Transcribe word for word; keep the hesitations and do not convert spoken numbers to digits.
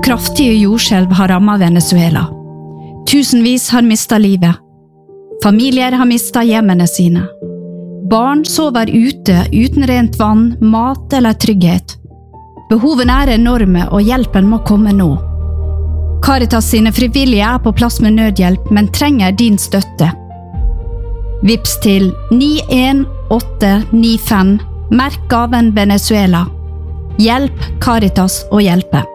kraftige jordskjelv har rammet Venezuela. Tusenvis har mistet livet. Familier har mistet hjemmene sine. Barn sover ute uten rent vann, mat eller trygghet. Behovene er enorme, og hjelpen må komme nå. Caritas sine frivillige er på plass med nødhjelp, men trenger din støtte. Vips til ni en åtte ni fem, merk gaven Venezuela. Hjelp Caritas å hjelpe.